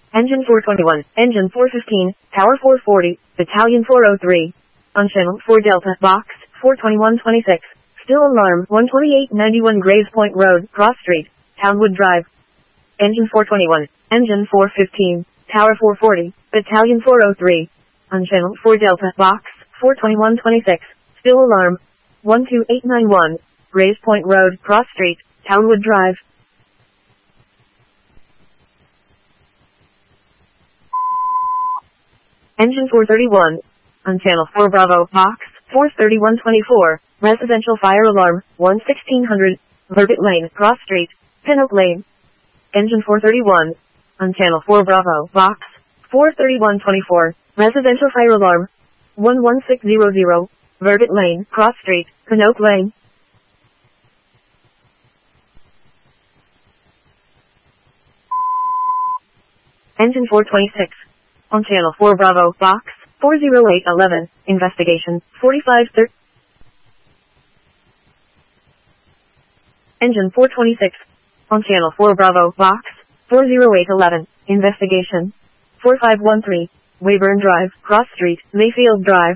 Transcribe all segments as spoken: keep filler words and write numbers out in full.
Engine four twenty-one, Engine four fifteen, Tower four forty, Battalion four oh three. On channel four Delta, Box, four twenty-one twenty-six. Still alarm, one twenty-eight ninety-one Graves Point Road, Cross Street, Townwood Drive. Engine four twenty-one, Engine four fifteen, Tower four forty, Battalion four oh three. On channel four Delta, Box, four twenty-one twenty-six. Still alarm, one two eight nine one, Graves Point Road, Cross Street, Townwood Drive. Engine four thirty-one. On channel four Bravo, Box, four thirty-one twenty-four, Residential Fire Alarm, one sixteen hundred, Verbit Lane, Cross Street, Pin-Up Lane. Engine four thirty-one. On channel four Bravo, Box, four thirty-one twenty-four, Residential Fire Alarm, one one six zero zero, Verbit Lane, Cross Street, Pin-Up Lane. Engine four twenty-six. On channel four Bravo, Box, four oh eight eleven, Investigation, forty-five thirty. Engine four twenty-six. On channel four Bravo, Box, four oh eight eleven, Investigation, forty-five thirteen, Weyburn Drive, Cross Street, Mayfield Drive.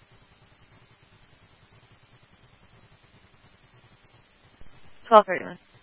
twelve thirty-one.